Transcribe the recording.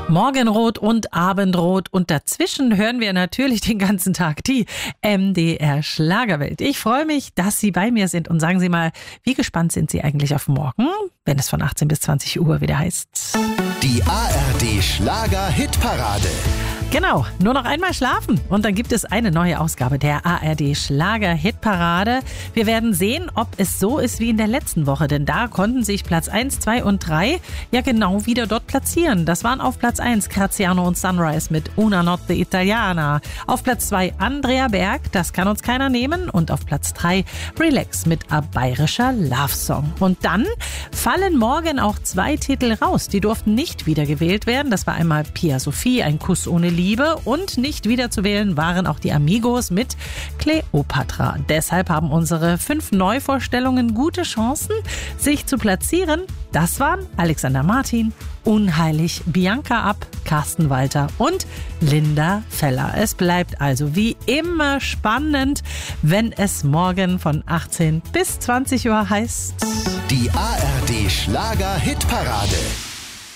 Morgenrot und Abendrot und dazwischen hören wir natürlich den ganzen Tag die MDR Schlagerwelt. Ich freue mich, dass Sie bei mir sind und sagen Sie mal, wie gespannt sind Sie eigentlich auf morgen, wenn es von 18 bis 20 Uhr wieder heißt? Die ARD Schlager Hitparade. Genau, nur noch einmal schlafen und dann gibt es eine neue Ausgabe der ARD Schlager Hitparade. Wir werden sehen, ob es so ist wie in der letzten Woche, denn da konnten sich Platz 1, 2 und 3 ja genau wieder dort platzieren. Das waren auf Platz 1 Graziano und Sunrise mit Una Notte Italiana. Auf Platz 2 Andrea Berg, das kann uns keiner nehmen. Und auf Platz 3 Relax mit A Bayerischer Love Song. Und dann fallen morgen auch 2 Titel raus. Die durften nicht wieder gewählt werden. Das war einmal Pia Sophie, Ein Kuss ohne Liebe, und nicht wieder zu wählen waren auch die Amigos mit Kleopatra. Deshalb haben unsere 5 Neuvorstellungen gute Chancen, sich zu platzieren. Das waren Alexander Martin, Unheilig, Bianca Ab, Carsten Walter und Linda Feller. Es bleibt also wie immer spannend, wenn es morgen von 18 bis 20 Uhr heißt: Die ARD Schlager Hitparade.